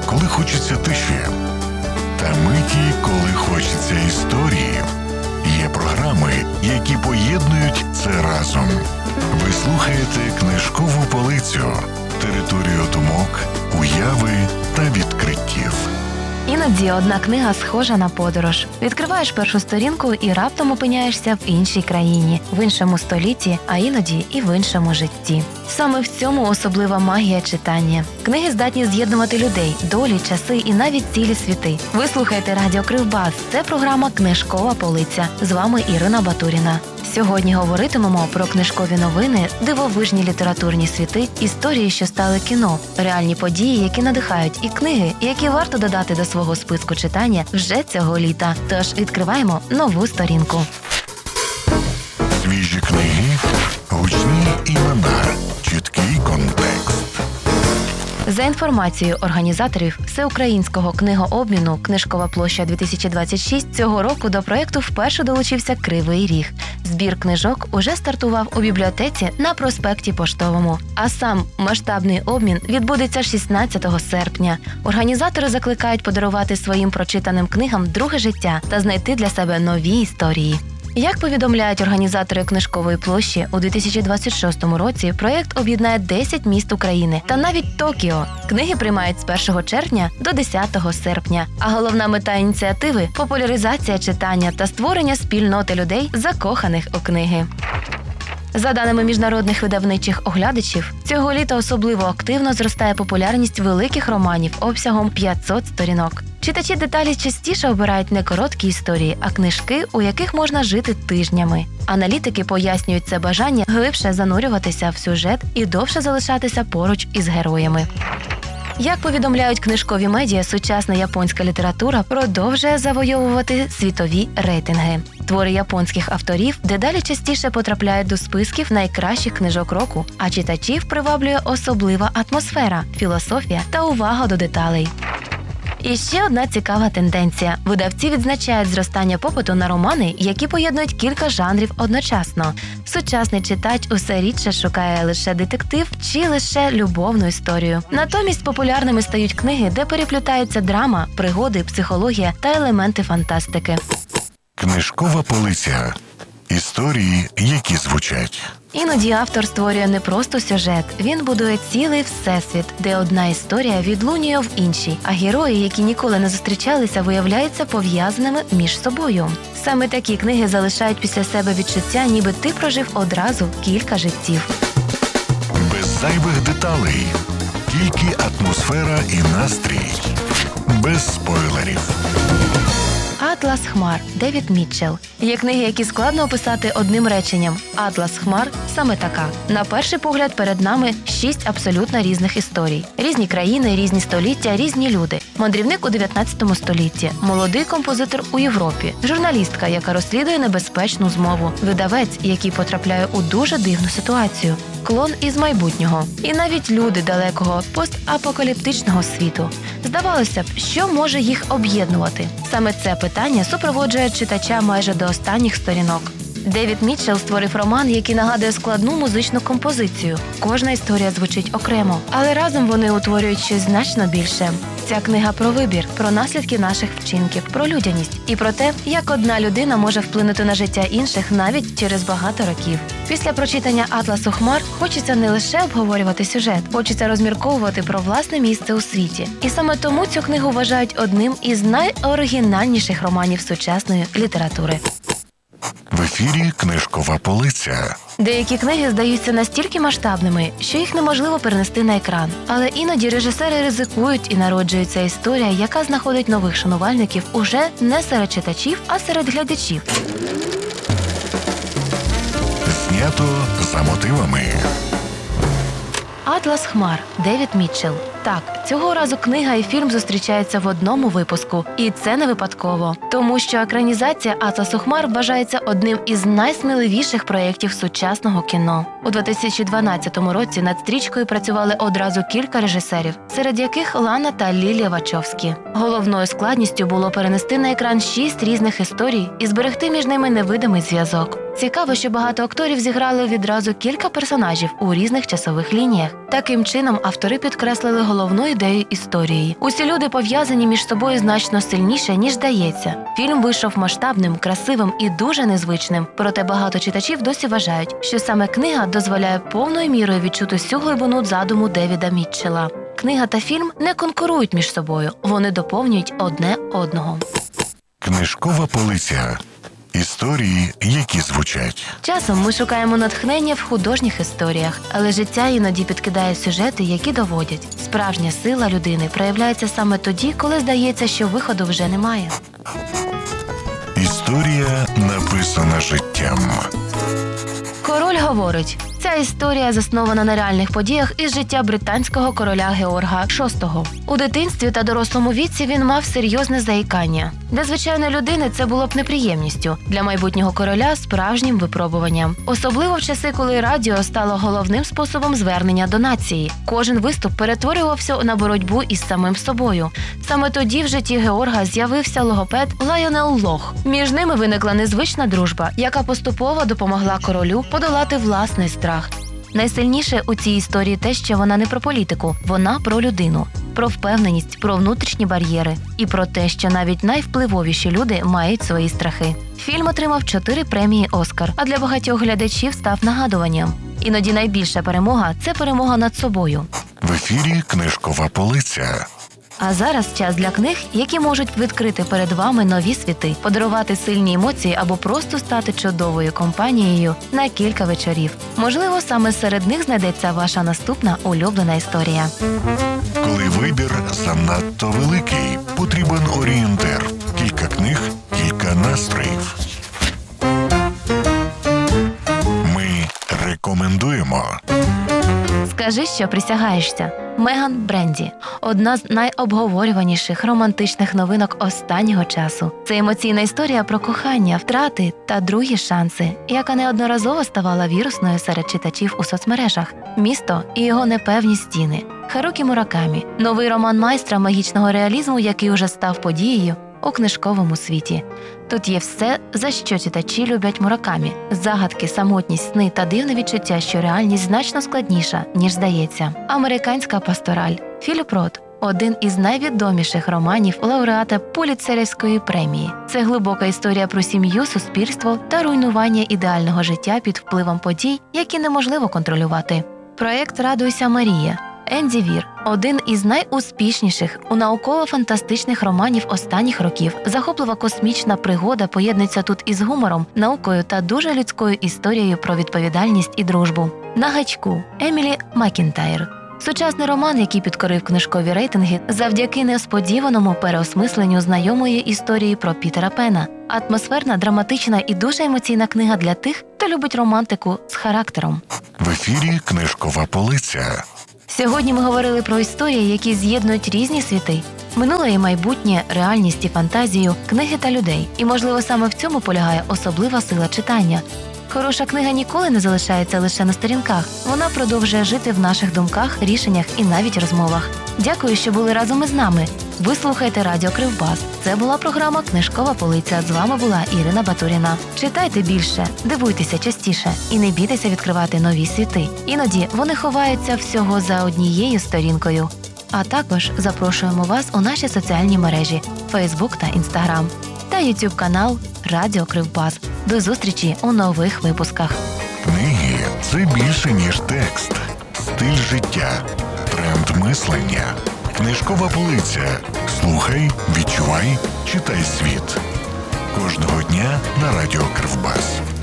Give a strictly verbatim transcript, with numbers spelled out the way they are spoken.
коли хочеться тиші, та миті, коли хочеться історії. Є програми, які поєднують це разом. Ви слухаєте «Книжкову полицю» – територію думок, уяви та відкриттів. Іноді одна книга схожа на подорож. Відкриваєш першу сторінку і раптом опиняєшся в іншій країні, в іншому столітті, а іноді і в іншому житті. Саме в цьому особлива магія читання. Книги здатні з'єднувати людей, долі, часи і навіть цілі світи. Ви слухаєте Радіо Кривбас. Це програма «Книжкова полиця». З вами Ірина Батуріна. Сьогодні говоритимемо про книжкові новини, дивовижні літературні світи, історії, що стали кіно, реальні події, які надихають, і книги, які варто додати до свого списку читання вже цього літа. Тож відкриваємо нову сторінку. Свіжі книги, гучні імена, чіткий контекст. За інформацією організаторів Всеукраїнського книгообміну «Книжкова площа-дві тисячі двадцять шість» цього року до проєкту вперше долучився Кривий Ріг. Збір книжок уже стартував у бібліотеці на проспекті Поштовому. А сам масштабний обмін відбудеться шістнадцятого серпня. Організатори закликають подарувати своїм прочитаним книгам друге життя та знайти для себе нові історії. Як повідомляють організатори Книжкової площі, у дві тисячі двадцять шостому році проєкт об'єднає десять міст України та навіть Токіо. Книги приймають з першого червня до десятого серпня. А головна мета ініціативи – популяризація читання та створення спільноти людей, закоханих у книги. За даними міжнародних видавничих оглядачів, цього літа особливо активно зростає популярність великих романів обсягом п'ятсот сторінок. Читачі деталі частіше обирають не короткі історії, а книжки, у яких можна жити тижнями. Аналітики пояснюють це бажання глибше занурюватися в сюжет і довше залишатися поруч із героями. Як повідомляють книжкові медіа, сучасна японська література продовжує завойовувати світові рейтинги. Твори японських авторів дедалі частіше потрапляють до списків найкращих книжок року, а читачів приваблює особлива атмосфера, філософія та увага до деталей. І ще одна цікава тенденція. Видавці відзначають зростання попиту на романи, які поєднують кілька жанрів одночасно. Сучасний читач усе рідше шукає лише детектив чи лише любовну історію. Натомість популярними стають книги, де переплітаються драма, пригоди, психологія та елементи фантастики. Книжкова полиця. Історії, які звучать. Іноді автор створює не просто сюжет, він будує цілий всесвіт, де одна історія відлунює в іншій, а герої, які ніколи не зустрічалися, виявляються пов'язаними між собою. Саме такі книги залишають після себе відчуття, ніби ти прожив одразу кілька життів. Без зайвих деталей. Тільки атмосфера і настрій. Без спойлерів. «Атлас хмар» Девід Мітчелл. Є книги, які складно описати одним реченням. «Атлас хмар» саме така. На перший погляд перед нами шість абсолютно різних історій. Різні країни, різні століття, різні люди. Мандрівник у дев'ятнадцятому столітті, молодий композитор у Європі, журналістка, яка розслідує небезпечну змову, видавець, який потрапляє у дуже дивну ситуацію, клон із майбутнього. І навіть люди далекого постапокаліптичного світу. Здавалося б, що може їх об'єднувати? Саме це питання супроводжує читача майже до останніх сторінок. Девід Мітчелл створив роман, який нагадує складну музичну композицію. Кожна історія звучить окремо, але разом вони утворюють щось значно більше. Ця книга про вибір, про наслідки наших вчинків, про людяність і про те, як одна людина може вплинути на життя інших навіть через багато років. Після прочитання «Атласу хмар» хочеться не лише обговорювати сюжет, хочеться розмірковувати про власне місце у світі. І саме тому цю книгу вважають одним із найоригінальніших романів сучасної літератури. В ефірі «Книжкова полиця». Деякі книги здаються настільки масштабними, що їх неможливо перенести на екран. Але іноді режисери ризикують і народжується історія, яка знаходить нових шанувальників уже не серед читачів, а серед глядачів. Знято за мотивами. «Атлас хмар» Девід Мітчелл. Так, цього разу книга і фільм зустрічаються в одному випуску. І це не випадково. Тому що екранізація «Атласу хмар» вважається одним із найсміливіших проєктів сучасного кіно. У дві тисячі дванадцятому році над стрічкою працювали одразу кілька режисерів, серед яких Лана та Лілія Вачовські. Головною складністю було перенести на екран шість різних історій і зберегти між ними невидимий зв'язок. Цікаво, що багато акторів зіграли відразу кілька персонажів у різних часових лініях. Таким чином, автори підкреслили головну ідею історії. Усі люди пов'язані між собою значно сильніше, ніж здається. Фільм вийшов масштабним, красивим і дуже незвичним. Проте багато читачів досі вважають, що саме книга дозволяє повною мірою відчути всю глибину задуму Девіда Мітчелла. Книга та фільм не конкурують між собою, вони доповнюють одне одного. Книжкова полиця. Історії, які звучать. Часом ми шукаємо натхнення в художніх історіях, але життя іноді підкидає сюжети, які доводять. Справжня сила людини проявляється саме тоді, коли здається, що виходу вже немає. Історія, написана життям. Король говорить. Ця історія заснована на реальних подіях із життя британського короля Георга шостого. У дитинстві та дорослому віці він мав серйозне заїкання. Для звичайної людини це було б неприємністю, для майбутнього короля – справжнім випробуванням. Особливо в часи, коли радіо стало головним способом звернення до нації. Кожен виступ перетворювався на боротьбу із самим собою. Саме тоді в житті Георга з'явився логопед Лайонел Лох. Між ними виникла незвична дружба, яка поступово допомогла королю подолати власний страх. Найсильніше у цій історії те, що вона не про політику, вона про людину, про впевненість, про внутрішні бар'єри і про те, що навіть найвпливовіші люди мають свої страхи. Фільм отримав чотири премії «Оскар», а для багатьох глядачів став нагадуванням. Іноді найбільша перемога – це перемога над собою. В ефірі «Книжкова полиця». А зараз час для книг, які можуть відкрити перед вами нові світи, подарувати сильні емоції або просто стати чудовою компанією на кілька вечорів. Можливо, саме серед них знайдеться ваша наступна улюблена історія. Коли вибір занадто великий, потрібен орієнтир. Кілька книг, кілька настроїв. Ми рекомендуємо. Скажи, що присягаєшся. Меган Бренді – одна з найобговорюваніших романтичних новинок останнього часу. Це емоційна історія про кохання, втрати та другі шанси, яка неодноразово ставала вірусною серед читачів у соцмережах. «Місто і його непевні стіни». Харукі Муракамі – новий роман майстра магічного реалізму, який уже став подією у книжковому світі. Тут є все, за що читачі люблять Муракамі. Загадки, самотність, сни та дивне відчуття, що реальність значно складніша, ніж здається. Американська пастораль. Філіп Рот – один із найвідоміших романів лауреата Пулітцерівської премії. Це глибока історія про сім'ю, суспільство та руйнування ідеального життя під впливом подій, які неможливо контролювати. Проєкт «Радуйся, Марія». Енді Вір – один із найуспішніших у науково-фантастичних романів останніх років. Захоплива космічна пригода поєднується тут із гумором, наукою та дуже людською історією про відповідальність і дружбу. На гачку – Емілі Макінтайр. Сучасний роман, який підкорив книжкові рейтинги завдяки несподіваному переосмисленню знайомої історії про Пітера Пена. Атмосферна, драматична і дуже емоційна книга для тих, хто любить романтику з характером. В ефірі «Книжкова полиця». Сьогодні ми говорили про історії, які з'єднують різні світи. Минуле і майбутнє, реальність і фантазію, книги та людей. І, можливо, саме в цьому полягає особлива сила читання. Хороша книга ніколи не залишається лише на сторінках. Вона продовжує жити в наших думках, рішеннях і навіть розмовах. Дякую, що були разом із нами. Ви слухаєте Радіо Кривбас. Це була програма «Книжкова полиця». З вами була Ірина Батуріна. Читайте більше, дивуйтеся частіше і не бійтеся відкривати нові світи. Іноді вони ховаються всього за однією сторінкою. А також запрошуємо вас у наші соціальні мережі Фейсбук та Інстаграм та Ютуб канал Радіо Кривбас. До зустрічі у нових випусках. Книги – це більше, ніж текст. Стиль життя, тренд мислення. Книжкова полиця. Слухай, відчувай, читай світ. Кожного дня на Радіо Кривбас.